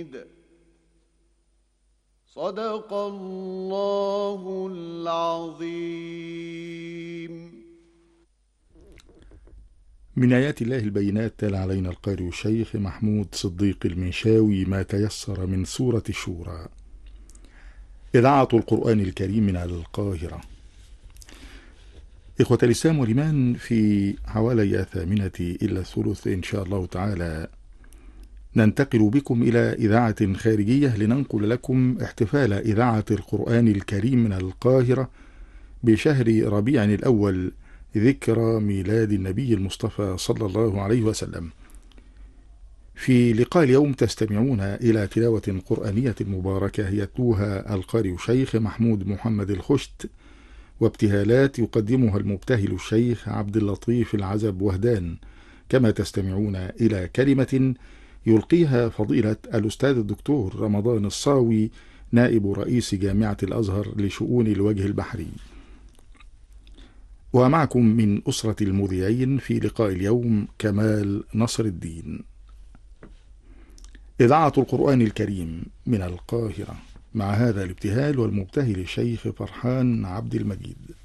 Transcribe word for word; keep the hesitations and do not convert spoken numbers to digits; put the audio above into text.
صدق الله العظيم. من آيات الله البينات تلا علينا القارئ الشيخ محمود صديق المنشاوي ما تيسر من سورة الشورى. إذاعة القرآن الكريم من القاهرة. إخوة الإسلام والإيمان، في حوالي الثامنة إلى الثلث إن شاء الله تعالى ننتقل بكم إلى إذاعة خارجية لننقل لكم احتفال إذاعة القرآن الكريم من القاهرة بشهر ربيع الأول، ذكرى ميلاد النبي المصطفى صلى الله عليه وسلم. في لقاء اليوم تستمعون إلى تلاوة قرآنية مباركة يتلوها القارئ الشيخ محمود محمد الخشت، وابتهالات يقدمها المبتهل الشيخ عبد اللطيف العزب وهدان، كما تستمعون إلى كلمة يلقيها فضيلة الأستاذ الدكتور رمضان الصاوي نائب رئيس جامعة الأزهر لشؤون الوجه البحري. ومعكم من أسرة المذيعين في لقاء اليوم كمال نصر الدين. إذاعة القرآن الكريم من القاهرة، مع هذا الابتهال والمبتهل الشيخ فرحان عبد المجيد.